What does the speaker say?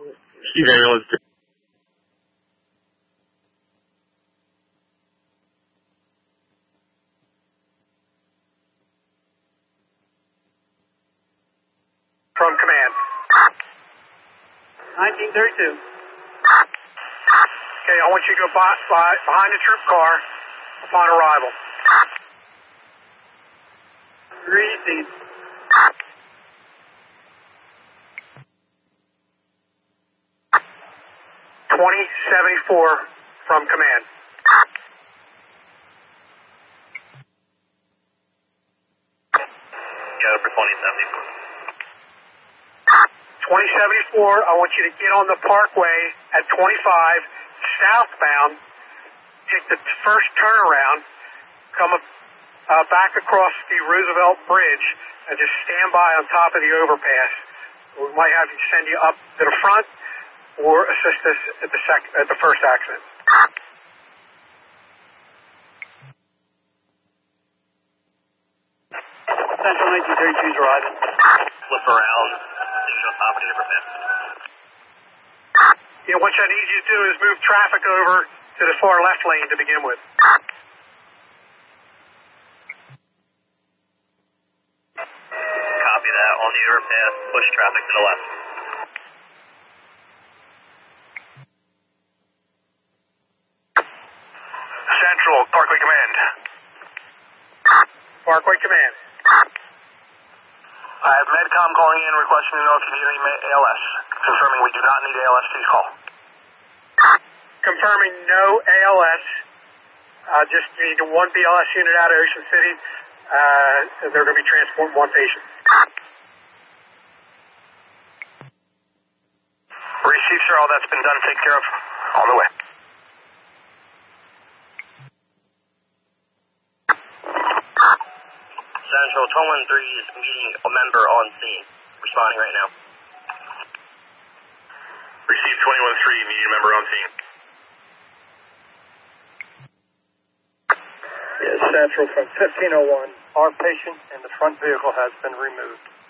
Chief ambulance. From command. 1932. Okay, I want you to go behind the troop car upon arrival. Greasy. 2074 from command. Go for 2074. 2074, I want you to get on the parkway at 25 southbound, take the first turnaround, come back across the Roosevelt Bridge, and just stand by on top of the overpass. We might have to send you up to the front or assist us at the first accident. Central 1932 is arriving. Flip around. On top of the overpass. Yeah, what I need you to do is move traffic over to the far left lane to begin with. Copy that. On the overpass, push traffic to the left. Central, Parkway Command. Parkway Command. I have Medcom calling in requesting to know if you need any ALS. Confirming we do not need ALS, please call. Confirming no ALS. Just need one BLS unit out of Ocean City. They're going to be transporting one patient. Receive, sir. All that's been done. Take care of. On the way. Central 213 is meeting a member on scene. Responding right now. Receive 213, meeting a member on scene. Yes, Central from 1501. Our patient in the front vehicle has been removed.